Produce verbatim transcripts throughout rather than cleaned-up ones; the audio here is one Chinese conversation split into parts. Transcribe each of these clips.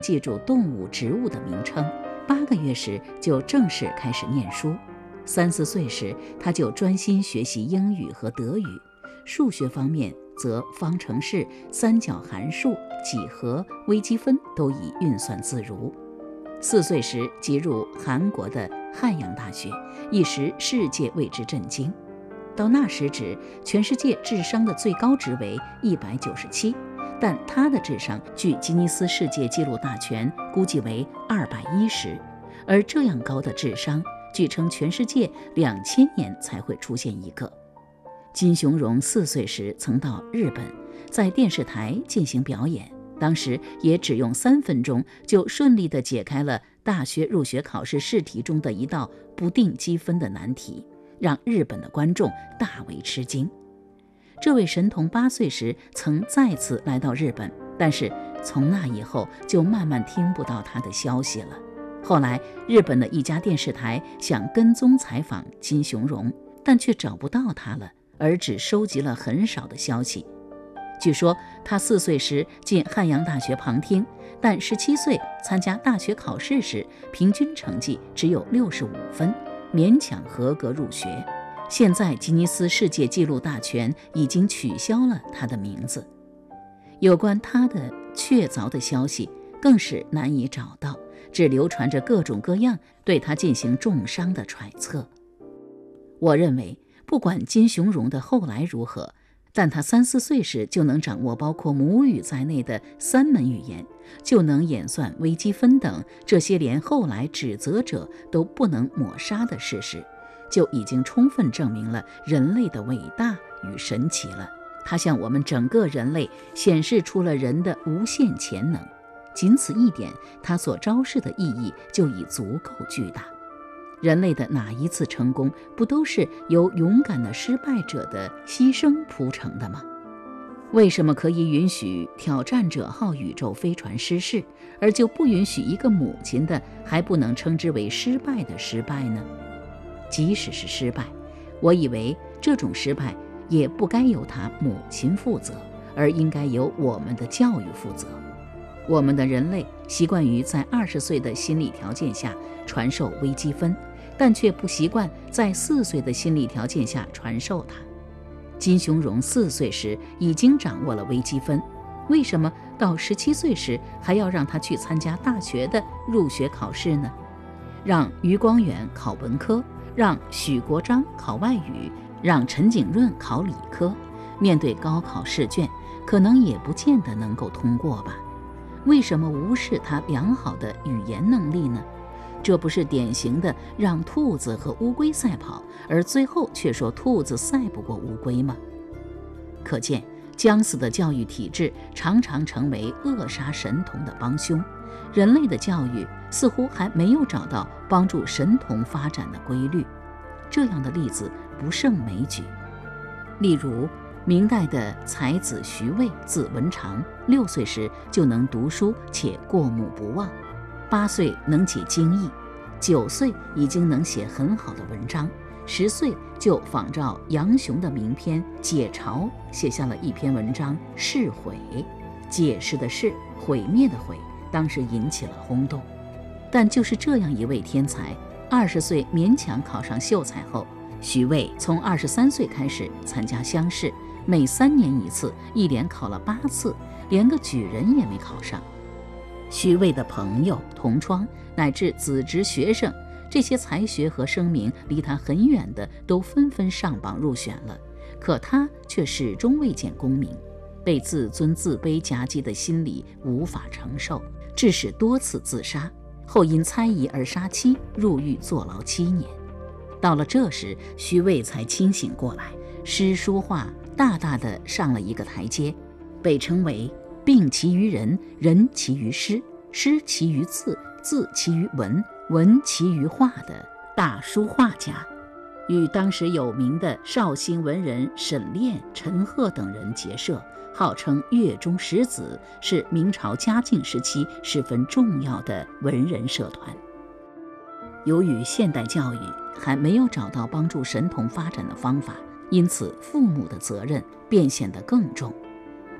记住动物、植物的名称。八个月时就正式开始念书，三四岁时他就专心学习英语和德语。数学方面则方程式、三角函数、几何、微积分都已运算自如。四岁时即入韩国的汉阳大学，一时世界为之震惊。到那时止，全世界智商的最高值为一百九十七，但他的智商据吉尼斯世界纪录大全估计为二百一十，而这样高的智商，据称全世界两千年才会出现一个。金雄荣四岁时曾到日本，在电视台进行表演，当时也只用三分钟就顺利地解开了大学入学考试试题中的一道不定积分的难题，让日本的观众大为吃惊。这位神童八岁时曾再次来到日本，但是从那以后就慢慢听不到他的消息了。后来日本的一家电视台想跟踪采访金雄荣，但却找不到他了，而只收集了很少的消息。据说他四岁时进汉阳大学旁听，但十七岁参加大学考试时，平均成绩只有六十五分，勉强合格入学。现在吉尼斯世界纪录大全已经取消了他的名字，有关他的确凿的消息更是难以找到，只流传着各种各样对他进行重伤的揣测。我认为不管金雄荣的后来如何，但他三四岁时就能掌握包括母语在内的三门语言，就能演算微积分等这些连后来指责者都不能抹杀的事实，就已经充分证明了人类的伟大与神奇了。它向我们整个人类显示出了人的无限潜能，仅此一点，它所昭示的意义就已足够巨大。人类的哪一次成功，不都是由勇敢的失败者的牺牲铺成的吗？为什么可以允许挑战者号宇宙飞船失事，而就不允许一个母亲的还不能称之为失败的失败呢？即使是失败，我以为这种失败也不该由他母亲负责，而应该由我们的教育负责。我们的人类习惯于在二十岁的心理条件下传授微积分，但却不习惯在四岁的心理条件下传授它。金雄荣四岁时已经掌握了微积分，为什么到十七岁时还要让他去参加大学的入学考试呢？让余光远考文科，让许国璋考外语，让陈景润考理科，面对高考试卷，可能也不见得能够通过吧？为什么无视他良好的语言能力呢？这不是典型的让兔子和乌龟赛跑，而最后却说兔子赛不过乌龟吗？可见将死的教育体制常常成为扼杀神童的帮凶。人类的教育似乎还没有找到帮助神童发展的规律，这样的例子不胜枚举。例如明代的才子徐渭，字文长，六岁时就能读书且过目不忘，八岁能解经义，九岁已经能写很好的文章，十岁就仿照杨雄的名篇《解嘲》写下了一篇文章《释毁》，解释的释，毁灭的毁，当时引起了轰动。但就是这样一位天才，二十岁勉强考上秀才后，徐渭从二十三岁开始参加乡试，每三年一次，一连考了八次，连个举人也没考上。徐渭的朋友、同窗乃至子侄学生，这些才学和声名离他很远的都纷纷上榜入选了，可他却始终未见功名，被自尊自卑夹击的心理无法承受，致使多次自杀，后因猜疑而杀妻，入狱坐牢七年。到了这时，徐渭才清醒过来，诗书画大大的上了一个台阶，被称为病其于人，人其于诗，诗其于字，字其于文，文其于画的大书画家，与当时有名的绍兴文人沈炼、陈赫等人结社，号称粤中十子，是明朝嘉靖时期十分重要的文人社团。由于现代教育还没有找到帮助神童发展的方法，因此父母的责任便显得更重。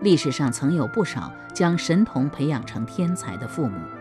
历史上曾有不少将神童培养成天才的父母。